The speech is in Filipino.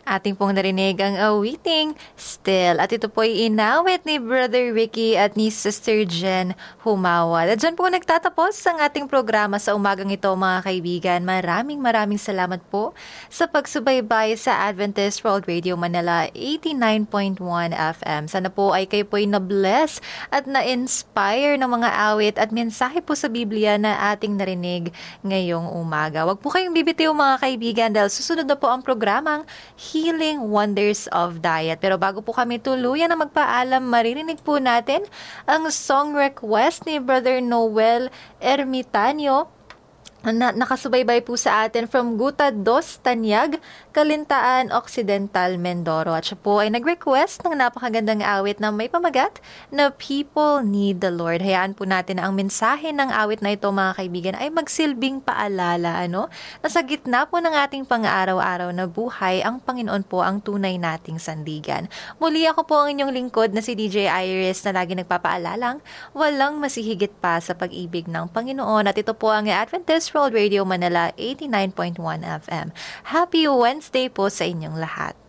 Ating pong narinig ang awiting Still. At ito po'y inawit ni Brother Ricky at ni Sister Jen Humawad. At dyan po nagtatapos ang ating programa sa umagang ito, mga kaibigan. Maraming salamat po sa pagsubaybay sa Adventist World Radio Manila 89.1 FM. Sana po ay kayo po'y na-bless at na-inspire ng mga awit at mensahe po sa Biblia na ating narinig ngayong umaga. Huwag po kayong bibitiw, mga kaibigan, dahil susunod na po ang programang Healing Wonders of Diet. Pero bago po kami tuluyan na magpaalam, maririnig po natin ang song request ni Brother Noel Ermitanio na nakasubaybay po sa atin from Guta dos Tanyag, Kalintaan Occidental, Mindoro. At siya po ay nag-request ng napakagandang awit na may pamagat na People Need the Lord. Hayaan po natin na ang mensahe ng awit na ito, mga kaibigan, ay magsilbing paalala, na sa gitna po ng ating pang-araw-araw na buhay, ang Panginoon po ang tunay nating sandigan. Muli ako po ang inyong lingkod na si DJ Iris na lagi nagpapaalalang walang masihigit pa sa pag-ibig ng Panginoon. At ito po ang Adventist World Radio Manila 89.1 FM. Happy Wednesday po sa inyong lahat.